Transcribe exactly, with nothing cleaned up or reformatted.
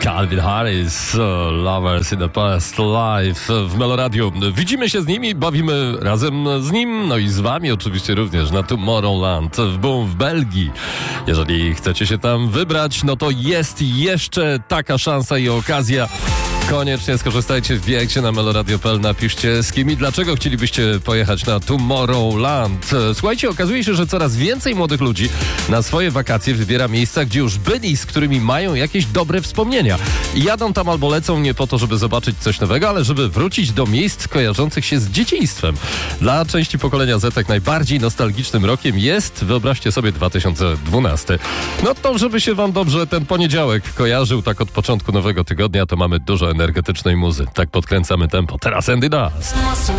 Calvin Harris, Lovers in the Past Life w Meloradiu. Widzimy się z nimi, bawimy razem z nim, no i z wami oczywiście również na Tomorrowland w Boom w Belgii. Jeżeli chcecie się tam wybrać, no to jest jeszcze taka szansa i okazja. Koniecznie skorzystajcie, wbijajcie na meloradio kropka p l, napiszcie z kim i dlaczego chcielibyście pojechać na Tomorrowland. Słuchajcie, okazuje się, że coraz więcej młodych ludzi na swoje wakacje wybiera miejsca, gdzie już byli, z którymi mają jakieś dobre wspomnienia. I jadą tam albo lecą nie po to, żeby zobaczyć coś nowego, ale żeby wrócić do miejsc kojarzących się z dzieciństwem. Dla części pokolenia Zetek najbardziej nostalgicznym rokiem jest, wyobraźcie sobie, dwa tysiące dwunasty. No to, żeby się wam dobrze ten poniedziałek kojarzył tak od początku nowego tygodnia, to mamy dużo energetycznej muzy. Tak podkręcamy tempo. Teraz Andy Dust.